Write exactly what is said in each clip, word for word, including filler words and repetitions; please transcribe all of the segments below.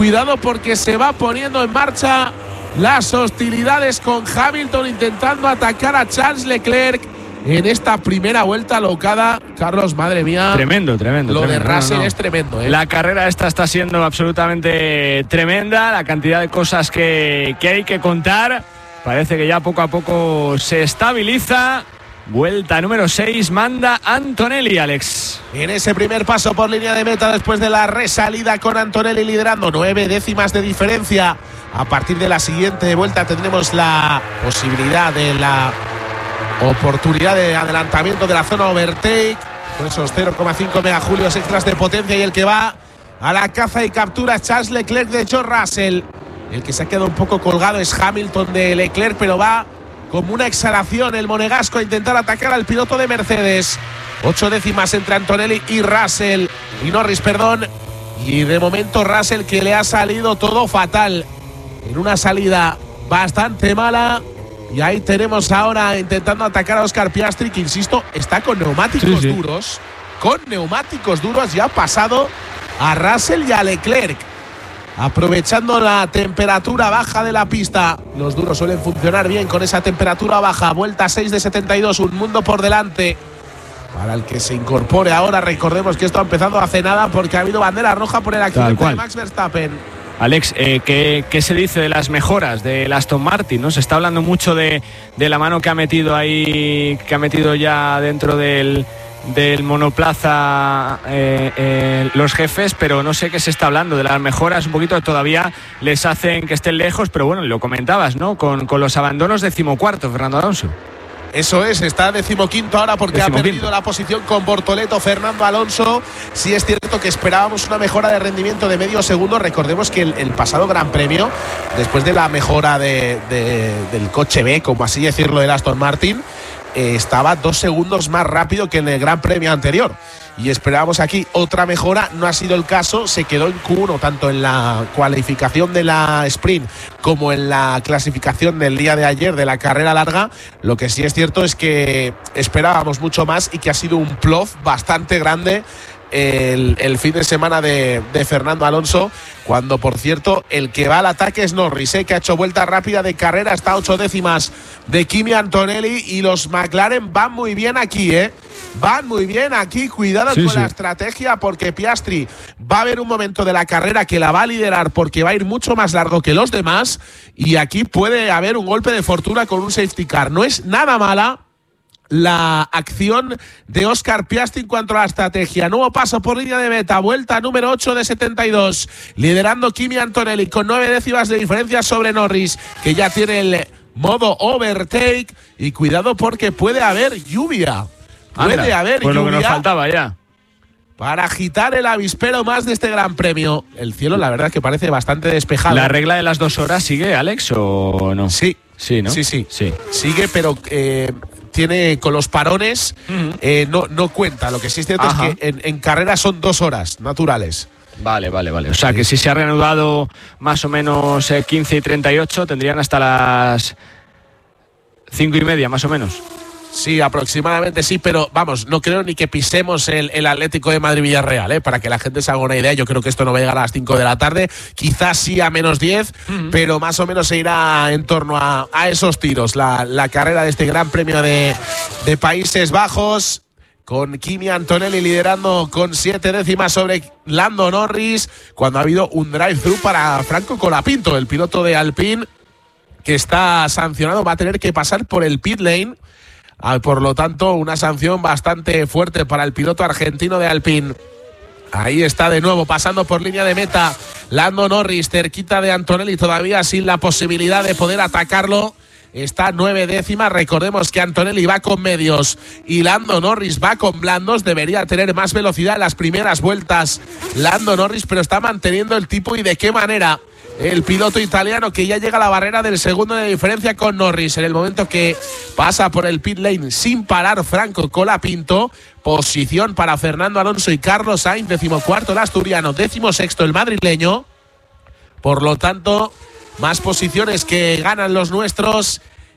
cuidado porque se va poniendo en marcha las hostilidades con Hamilton intentando atacar a Charles Leclerc en esta primera vuelta alocada. Carlos, madre mía. Tremendo, tremendo. Lo tremendo. de Russell no, no. es tremendo, ¿eh? La carrera esta está siendo absolutamente tremenda. La cantidad de cosas que, que hay que contar. Parece que ya poco a poco se estabiliza. Vuelta número seis, manda Antonelli, Alex. En ese primer paso por línea de meta después de la resalida con Antonelli liderando nueve décimas de diferencia. A partir de la siguiente vuelta tendremos la posibilidad de la oportunidad de adelantamiento de la zona overtake con esos cero coma cinco megajulios extras de potencia, y el que va a la caza y captura Charles Leclerc de George Russell. El que se ha quedado un poco colgado es Hamilton de Leclerc, pero va como una exhalación el monegasco a intentar atacar al piloto de Mercedes. Ocho décimas entre Antonelli y Russell y Norris, perdón. Y de momento Russell, que le ha salido todo fatal en una salida bastante mala. Y ahí tenemos ahora intentando atacar a Oscar Piastri, que insisto, está con neumáticos sí, sí. duros. Con neumáticos duros, ya ha pasado a Russell y a Leclerc. Aprovechando la temperatura baja de la pista. Los duros suelen funcionar bien con esa temperatura baja. Vuelta seis de setenta y dos, un mundo por delante para el que se incorpore ahora. Recordemos que esto ha empezado hace nada porque ha habido bandera roja por el accidente de Max Verstappen. Alex, eh, ¿qué, ¿qué se dice de las mejoras del Aston Martin? ¿No? Se está hablando mucho de, de la mano que ha metido ahí, que ha metido ya dentro del, del monoplaza eh, eh, los jefes, pero no sé qué se está hablando de las mejoras. Un poquito todavía les hacen que estén lejos, pero bueno, lo comentabas, ¿no? Con, con los abandonos decimocuarto, Fernando Alonso. Eso es, está decimoquinto ahora porque decimoquinto. Ha perdido la posición con Bortoleto Fernando Alonso. Sí es cierto que esperábamos una mejora de rendimiento de medio segundo. Recordemos que el, el pasado Gran Premio, después de la mejora de, de, del coche B, como así decirlo, del Aston Martin, eh, estaba dos segundos más rápido que en el Gran Premio anterior. Y esperábamos aquí otra mejora, no ha sido el caso, se quedó en Q uno tanto en la cualificación de la sprint como en la clasificación del día de ayer de la carrera larga. Lo que sí es cierto es que esperábamos mucho más y que ha sido un plof bastante grande el, el fin de semana de, de Fernando Alonso, cuando por cierto el que va al ataque es Norris, ¿eh? Que ha hecho vuelta rápida de carrera, está a ocho décimas de Kimi Antonelli, y los McLaren van muy bien aquí, ¿eh? Van muy bien aquí, cuidado sí, con sí. la estrategia, porque Piastri va a haber un momento de la carrera que la va a liderar porque va a ir mucho más largo que los demás, y aquí puede haber un golpe de fortuna con un safety car. No es nada mala la acción de Oscar Piastri en cuanto a la estrategia. Nuevo paso por línea de meta, vuelta número ocho de setenta y dos, liderando Kimi Antonelli con nueve décimas de diferencia sobre Norris, que ya tiene el modo overtake, y cuidado porque puede haber lluvia. Puede Anda, haber pues lluvia lo que nos faltaba ya para agitar el avispero más de este Gran Premio. El cielo, la verdad, que parece bastante despejado. ¿La regla de las dos horas sigue, Alex, o no? Sí, sí, ¿no? Sí, sí, sí. Sigue, pero eh, tiene con los parones, uh-huh. eh, no, no cuenta. Lo que sí es cierto Ajá. es que en, en carrera son dos horas naturales. Vale, vale, vale. O sea sí. que si se ha reanudado más o menos eh, quince y treinta y ocho, tendrían hasta las cinco y media, más o menos. Sí, aproximadamente sí, pero vamos, no creo ni que pisemos el, el Atlético de Madrid-Villarreal, ¿eh? Para que la gente se haga una idea. Yo creo que esto no va a llegar a las cinco de la tarde, quizás sí a menos diez, uh-huh. pero más o menos se irá en torno a, a esos tiros. La, la carrera de este Gran Premio de, de Países Bajos, con Kimi Antonelli liderando con siete décimas sobre Lando Norris, cuando ha habido un drive-thru para Franco Colapinto, el piloto de Alpine, que está sancionado, va a tener que pasar por el pit lane. Por lo tanto, una sanción bastante fuerte para el piloto argentino de Alpine. Ahí está de nuevo, pasando por línea de meta, Lando Norris, cerquita de Antonelli, todavía sin la posibilidad de poder atacarlo. Está nueve décimas. Recordemos que Antonelli va con medios y Lando Norris va con blandos. Debería tener más velocidad en las primeras vueltas Lando Norris, pero está manteniendo el tipo. ¿Y de qué manera? El piloto italiano, que ya llega a la barrera del segundo de diferencia con Norris. En el momento que pasa por el pit lane sin parar Franco Colapinto. Posición para Fernando Alonso y Carlos Sainz. Decimocuarto el asturiano, décimo sexto el madrileño. Por lo tanto, más posiciones que ganan los nuestros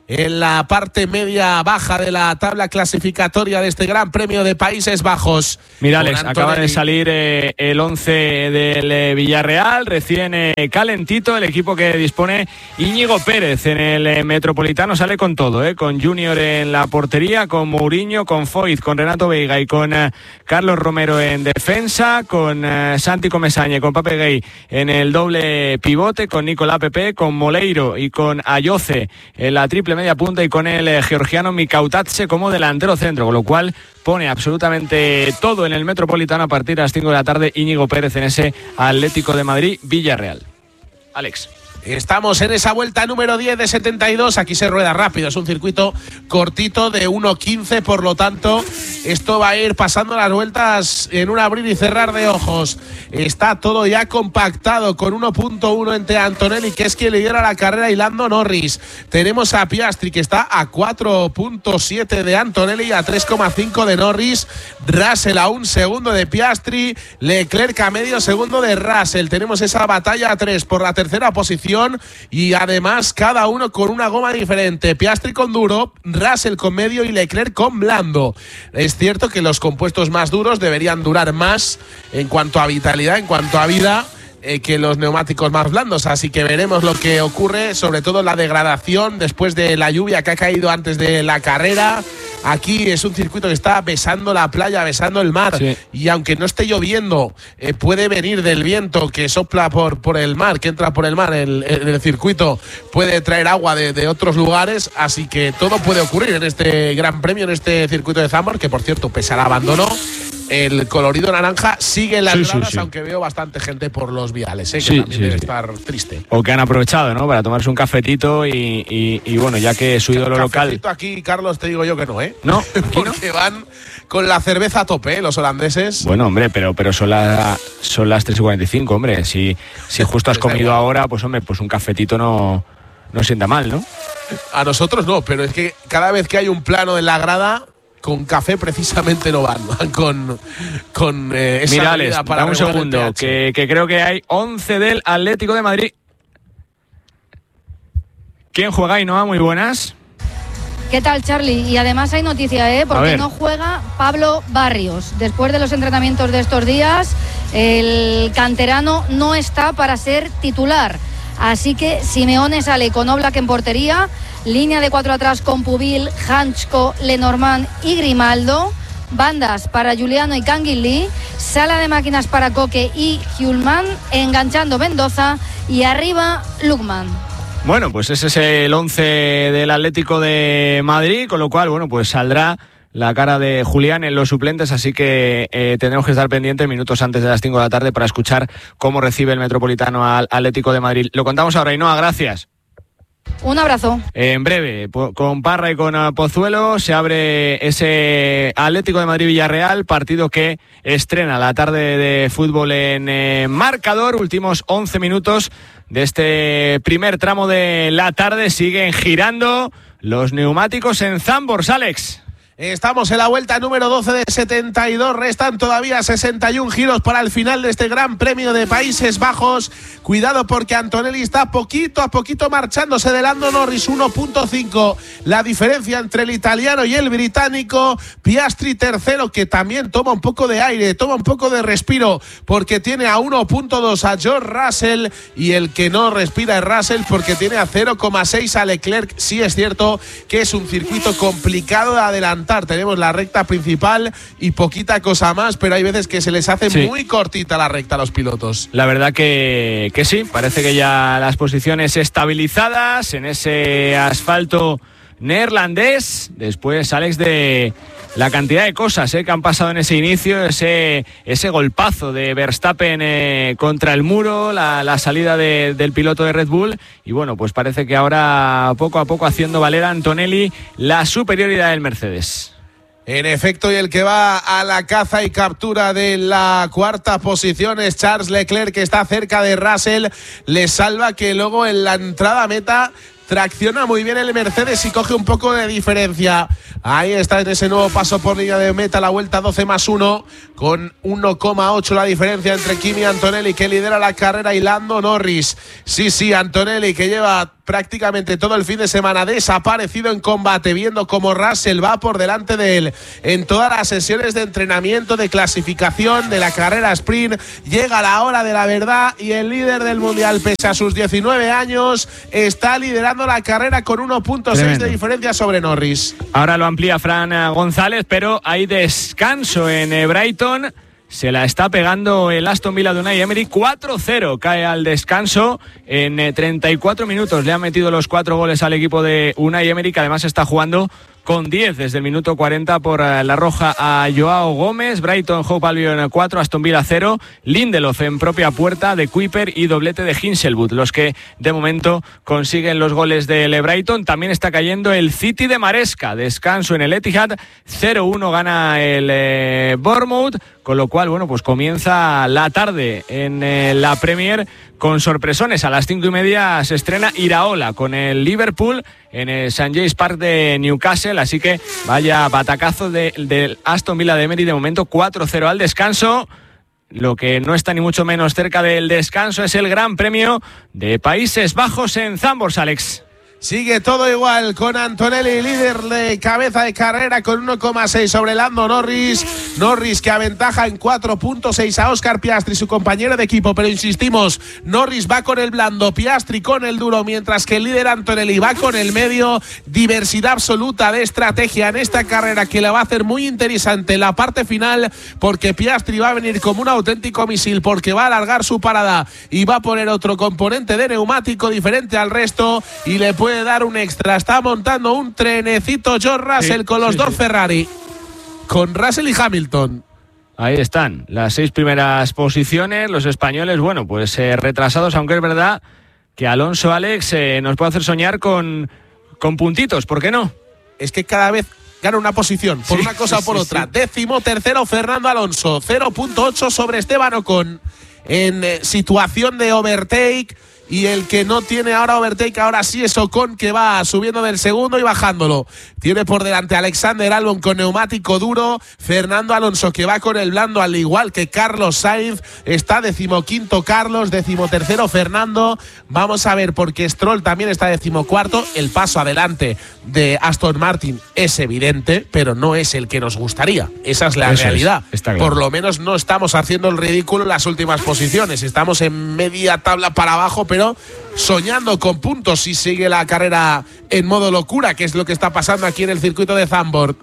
en la parte media-baja de la tabla clasificatoria de este Gran Premio de Países Bajos. Mira, Alex, acaba de salir eh, el once del eh, Villarreal, recién eh, calentito, el equipo que dispone Íñigo Pérez en el eh, Metropolitano, sale con todo, eh, con Junior en la portería, con Mourinho, con Foyt, con Renato Veiga y con eh, Carlos Romero en defensa, con eh, Santi Comesaña, con Pape Gay en el doble pivote, con Nicolás Pepe, con Moleiro y con Ayoce en la triple media punta y con el eh, georgiano Mikautatse como delantero centro, con lo cual pone absolutamente todo en el Metropolitano a partir de las cinco de la tarde. Íñigo Pérez en ese Atlético de Madrid Villarreal. Alex. Estamos en esa vuelta número diez de setenta y dos, aquí se rueda rápido, es un circuito cortito de uno quince, por lo tanto esto va a ir pasando las vueltas en un abrir y cerrar de ojos. Está todo ya compactado con uno punto uno entre Antonelli, que es quien lidera la carrera, y Lando Norris. Tenemos a Piastri, que está a cuatro punto siete de Antonelli y a tres coma cinco de Norris. Russell a un segundo de Piastri, Leclerc a medio segundo de Russell. Tenemos esa batalla a tres por la tercera posición, y además cada uno con una goma diferente. Piastri con duro, Russell con medio y Leclerc con blando. Es cierto que los compuestos más duros deberían durar más en cuanto a vitalidad, en cuanto a vida, eh, que los neumáticos más blandos, así que veremos lo que ocurre, sobre todo la degradación después de la lluvia que ha caído antes de la carrera. Aquí es un circuito que está besando la playa, besando el mar, sí. Y aunque no esté lloviendo, eh, puede venir del viento que sopla por, por el mar, que entra por el mar en el, el, el circuito, puede traer agua de, de otros lugares, así que todo puede ocurrir en este Gran Premio, en este circuito de Zandvoort, que por cierto, pese al abandono, el colorido naranja sigue en las sí, gradas, sí, sí. aunque veo bastante gente por los viales, ¿eh? que sí, también sí, debe sí. estar triste. O que han aprovechado, ¿no?, para tomarse un cafetito y, y, y bueno, ya que su ídolo local. Aquí, Carlos, te digo yo que no, ¿eh? No, porque no. Van con la cerveza a tope, ¿eh? Los holandeses. Bueno, hombre, pero, pero son, la, son las tres y cuarenta y cinco, hombre. Si, si justo has comido ahora, pues hombre, pues un cafetito no, no sienta mal, ¿no? A nosotros no, pero es que cada vez que hay un plano en la grada, con café precisamente no van, van con, con eh, esa Mirales, bebida para un segundo, que, que creo que hay once del Atlético de Madrid. ¿Quién juega ahí, Noa? Muy buenas. ¿Qué tal, Charlie? Y además hay noticia, ¿eh? Porque no juega Pablo Barrios. Después de los entrenamientos de estos días, el canterano no está para ser titular. Así que Simeone sale con Oblak en portería, línea de cuatro atrás con Pubil, Hanchko, Lenormand y Grimaldo, bandas para Giuliano y Canguilí, sala de máquinas para Coque y Hjulmand, enganchando Mendoza y arriba Lukman. Bueno, pues ese es el once del Atlético de Madrid, con lo cual, bueno, pues saldrá la cara de Julián en los suplentes, así que eh, tendremos que estar pendientes minutos antes de las cinco de la tarde para escuchar cómo recibe el Metropolitano al Atlético de Madrid. Lo contamos ahora, Ainhoa, gracias. Un abrazo. En breve, con Parra y con Pozuelo, se abre ese Atlético de Madrid-Villarreal, partido que estrena la tarde de fútbol en eh, marcador. Últimos once minutos de este primer tramo de la tarde. Siguen girando los neumáticos en Zandvoort, Alex. Estamos en la vuelta número doce de setenta y dos, restan todavía sesenta y uno giros para el final de este Gran Premio de Países Bajos. Cuidado porque Antonelli está poquito a poquito marchándose de Lando Norris, uno punto cinco la diferencia entre el italiano y el británico. Piastri tercero, que también toma un poco de aire, toma un poco de respiro, porque tiene a uno punto dos a George Russell, y el que no respira es Russell porque tiene a cero coma seis a Leclerc. Sí es cierto que es un circuito complicado de adelantar. Tenemos la recta principal y poquita cosa más, pero hay veces que se les hace sí. muy cortita la recta a los pilotos. La verdad que, que sí, parece que ya las posiciones estabilizadas en ese asfalto neerlandés. Después, Alex, de la cantidad de cosas eh, que han pasado en ese inicio, ese, ese golpazo de Verstappen eh, contra el muro, la, la salida de, del piloto de Red Bull, y bueno, pues parece que ahora poco a poco haciendo valer a Antonelli la superioridad del Mercedes. En efecto, y el que va a la caza y captura de la cuarta posición es Charles Leclerc, que está cerca de Russell, le salva que luego en la entrada a meta tracciona muy bien el Mercedes y coge un poco de diferencia. Ahí está en ese nuevo paso por línea de meta, la vuelta doce más uno, con uno coma ocho la diferencia entre Kimi Antonelli, que lidera la carrera, y Lando Norris. Sí, sí, Antonelli, que lleva prácticamente todo el fin de semana desaparecido en combate, viendo cómo Russell va por delante de él en todas las sesiones de entrenamiento, de clasificación, de la carrera sprint. Llega la hora de la verdad y el líder del mundial, pese a sus diecinueve años, está liderando la carrera con uno punto seis de diferencia sobre Norris. Ahora lo amplía Fran González, pero hay descanso en Brighton. Se la está pegando el Aston Villa de Unai Emery. cuatro cero cae al descanso. En treinta y cuatro minutos le ha metido los cuatro goles al equipo de Unai Emery, que además está jugando con diez desde el minuto cuarenta por la roja a Joao Gómez. Brighton Hove Albion cuatro, Aston Villa cero. Lindelof en propia puerta de Kuiper y doblete de Hinshelwood, los que de momento consiguen los goles del Brighton. También está cayendo el City de Maresca. Descanso en el Etihad. cero uno gana el eh, Bournemouth. Con lo cual, bueno, pues comienza la tarde en eh, la Premier con sorpresones. A las cinco y media se estrena Iraola con el Liverpool en el Saint James Park de Newcastle. Así que vaya batacazo del de Aston Villa de Emery. De momento cuatro cero al descanso. Lo que no está ni mucho menos cerca del descanso es el Gran Premio de Países Bajos en Zandvoort, Alex. Sigue todo igual con Antonelli, líder de cabeza de carrera con uno coma seis sobre Lando Norris. Norris que aventaja en cuatro punto seis a Oscar Piastri, su compañero de equipo, pero insistimos, Norris va con el blando, Piastri con el duro, mientras que el líder Antonelli va con el medio. Diversidad absoluta de estrategia en esta carrera que la va a hacer muy interesante en la parte final, porque Piastri va a venir como un auténtico misil, porque va a alargar su parada y va a poner otro componente de neumático diferente al resto y le puede dar un extra. Está montando un trenecito George Russell sí, con los sí, dos sí. Ferrari, con Russell y Hamilton. Ahí están las seis primeras posiciones. Los españoles, bueno, pues eh, retrasados, aunque es verdad que Alonso, Alex, eh, nos puede hacer soñar con, con puntitos, ¿por qué no? Es que cada vez gana una posición, por sí, una cosa o por sí, otra. Sí. Décimo tercero Fernando Alonso, cero punto ocho sobre Esteban Ocon en eh, situación de overtake. Y el que no tiene ahora overtake, ahora sí es Ocon, que va subiendo del segundo y bajándolo. Tiene por delante Alexander Albon con neumático duro. Fernando Alonso, que va con el blando, al igual que Carlos Sainz. Está decimoquinto Carlos, decimotercero Fernando. Vamos a ver, porque Stroll también está decimocuarto. El paso adelante de Aston Martin es evidente, pero no es el que nos gustaría. Esa es la Eso realidad. Es, está claro. Por lo menos no estamos haciendo el ridículo en las últimas posiciones. Estamos en media tabla para abajo, pero pero soñando con puntos si sigue la carrera en modo locura, que es lo que está pasando aquí en el circuito de Zandvoort.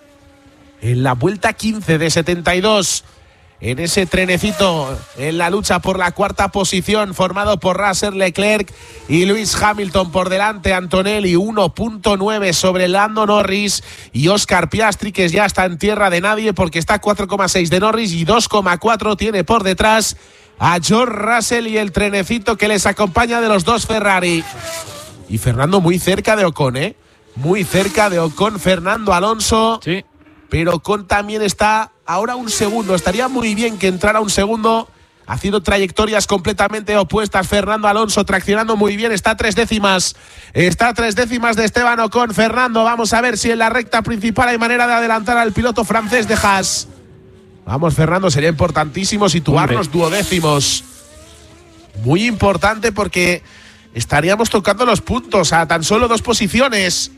En la vuelta quince de setenta y dos, en ese trenecito, en la lucha por la cuarta posición, formado por Russell, Leclerc y Lewis Hamilton por delante. Antonelli uno punto nueve sobre Lando Norris y Oscar Piastri, que ya está en tierra de nadie porque está cuatro coma seis de Norris y dos coma cuatro tiene por detrás a George Russell y el trenecito que les acompaña de los dos Ferrari. Y Fernando muy cerca de Ocon, ¿eh? Muy cerca de Ocon, Fernando Alonso. Sí. Pero Ocon también está ahora un segundo. Estaría muy bien que entrara un segundo, haciendo trayectorias completamente opuestas. Fernando Alonso traccionando muy bien. Está a tres décimas. Está a tres décimas de Esteban Ocon. Fernando, vamos a ver si en la recta principal hay manera de adelantar al piloto francés de Haas. Vamos, Fernando, sería importantísimo situarnos Hombre. duodécimos. Muy importante porque estaríamos tocando los puntos a tan solo dos posiciones.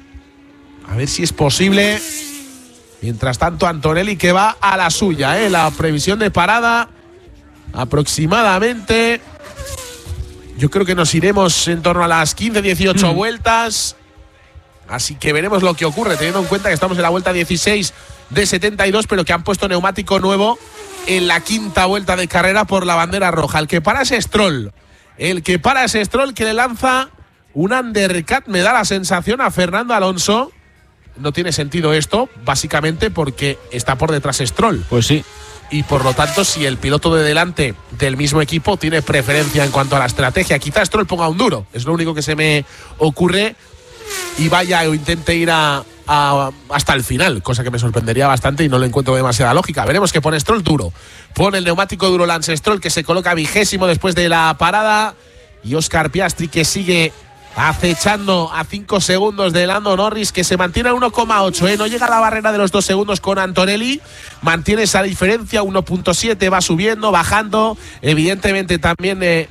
A ver si es posible. Mientras tanto, Antonelli que va a la suya, ¿eh? La previsión de parada aproximadamente. Yo creo que nos iremos en torno a las quince, dieciocho mm. vueltas. Así que veremos lo que ocurre, teniendo en cuenta que estamos en la vuelta dieciséis de setenta y dos, pero que han puesto neumático nuevo en la quinta vuelta de carrera por la bandera roja. El que para es Stroll. El que para es Stroll, que le lanza un undercut. Me da la sensación a Fernando Alonso. No tiene sentido esto, básicamente porque está por detrás Stroll. Pues sí. Y por lo tanto, si el piloto de delante del mismo equipo tiene preferencia en cuanto a la estrategia, quizás Stroll ponga un duro. Es lo único que se me ocurre. Y vaya o intente ir a, a, hasta el final, cosa que me sorprendería bastante y no le encuentro demasiada lógica. Veremos que pone Stroll duro. Pone el neumático duro Lance Stroll, que se coloca vigésimo después de la parada. Y Oscar Piastri, que sigue acechando a cinco segundos de Lando Norris, que se mantiene a uno coma ocho. ¿eh? No llega a la barrera de los dos segundos con Antonelli. Mantiene esa diferencia, uno punto siete. Va subiendo, bajando. Evidentemente también... Eh,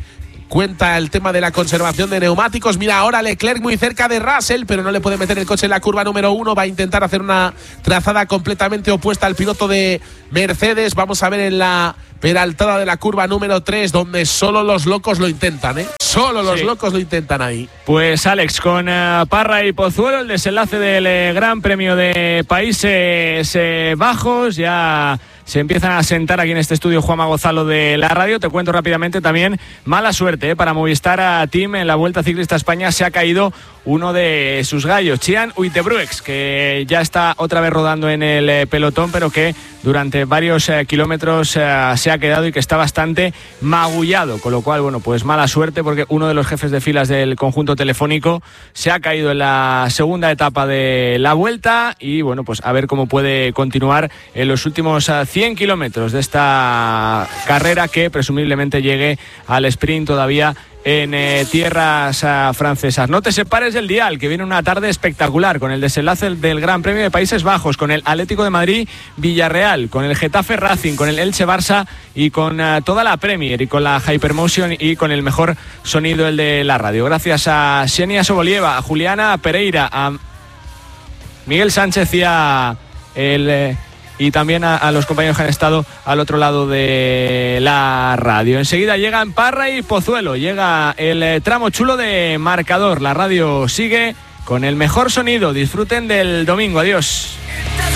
cuenta el tema de la conservación de neumáticos. Mira, ahora Leclerc muy cerca de Russell, pero no le puede meter el coche en la curva número uno. Va a intentar hacer una trazada completamente opuesta al piloto de Mercedes. Vamos a ver en la peraltada de la curva número tres, donde solo los locos lo intentan, ¿eh? Solo los sí. locos lo intentan ahí. Pues Alex, con uh, Parra y Pozuelo, el desenlace del eh, Gran Premio de Países eh, Bajos. Ya se empiezan a sentar aquí en este estudio Juanma Gonzalo de la radio. Te cuento rápidamente también, mala suerte ¿eh? para Movistar a Team en la Vuelta Ciclista a España. Se ha caído uno de sus gallos, Chian Uitebruex, que ya está otra vez rodando en el eh, pelotón, pero que durante varios eh, kilómetros eh, se ha quedado y que está bastante magullado, con lo cual, bueno, pues mala suerte porque uno de los jefes de filas del conjunto telefónico se ha caído en la segunda etapa de la Vuelta y, bueno, pues a ver cómo puede continuar en los últimos uh, cien kilómetros de esta carrera que presumiblemente llegue al sprint todavía en eh, tierras uh, francesas. No te separes del dial, que viene una tarde espectacular con el desenlace del Gran Premio de Países Bajos, con el Atlético de Madrid Villarreal, con el Getafe Racing, con el Elche Barça y con uh, toda la Premier y con la Hypermotion y con el mejor sonido, el de la radio. Gracias a Xenia Sobolieva, a Juliana Pereira, a Miguel Sánchez y a el... Eh, y también a, a los compañeros que han estado al otro lado de la radio. Enseguida llegan Parra y Pozuelo, llega el eh, tramo chulo de marcador. La radio sigue con el mejor sonido. Disfruten del domingo. Adiós.